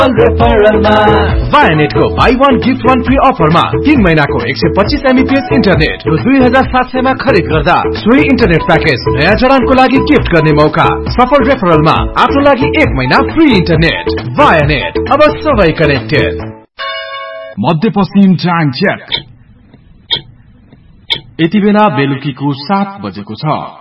Vianet को buy one gift one free offer मा 3 महिनाको 125 Mbps इन्टरनेट रु 2700 मा खरिद गर्दा सोही इन्टरनेट प्याकेज नयाँ जडानको लागि गिफ्ट गर्ने मौका। सफल रेफरल मा आफ्नो लागि 1 महिना फ्री इन्टरनेट। Vianet, अब सबै कनेक्टेड। मध्यपश्चिम टाइम चेक। यति बेला बेलुकीको 7 बजेको छ।